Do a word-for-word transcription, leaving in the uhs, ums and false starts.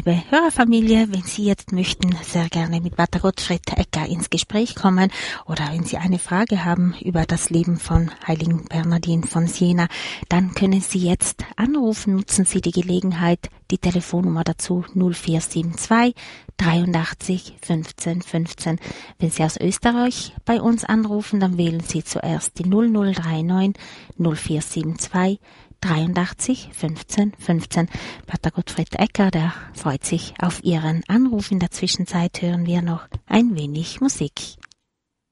liebe Hörerfamilie, wenn Sie jetzt möchten, sehr gerne mit Pater Gottfried Egger ins Gespräch kommen oder wenn Sie eine Frage haben über das Leben von Heiligen Bernhardin von Siena, dann können Sie jetzt anrufen. Nutzen Sie die Gelegenheit, die Telefonnummer dazu null vier sieben zwei dreiundachtzig fünfzehn fünfzehn. Wenn Sie aus Österreich bei uns anrufen, dann wählen Sie zuerst die null null drei neun null vier sieben zwei dreiundachtzig fünfzehn fünfzehn. Pater Gottfried Egger, der freut sich auf Ihren Anruf. In der Zwischenzeit hören wir noch ein wenig Musik.